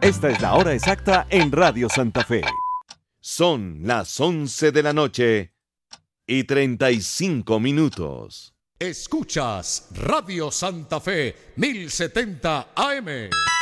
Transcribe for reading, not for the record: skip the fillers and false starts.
Esta es la hora exacta en Radio Santa Fe. Son las 11 de la noche y 35 minutos. Escuchas Radio Santa Fe 1070 AM.